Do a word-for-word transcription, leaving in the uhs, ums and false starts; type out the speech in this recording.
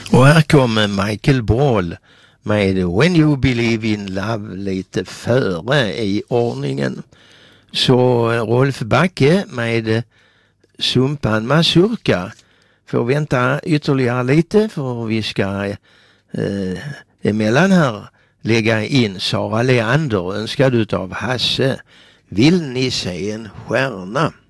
Och här kommer Michael Brawl med When You Believe in Love lite före i ordningen. Så Rolf Backe med Sumpan Mazurka får vänta ytterligare lite, för vi ska eh, emellan här lägga in Sara Leander önskad utav Hasse. Vill ni se en stjärna?